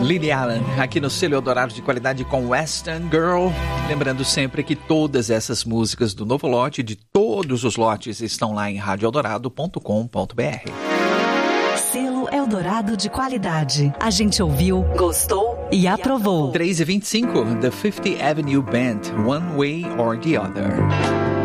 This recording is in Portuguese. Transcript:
Lily Allen, aqui no selo Eldorado de qualidade com Western Girl. Lembrando sempre que todas essas músicas do novo lote, de todos os lotes, estão lá em radioeldorado.com.br. Selo Eldorado de qualidade. A gente ouviu, gostou e aprovou. 3h25, The Fifth Avenue Band, One Way or the Other.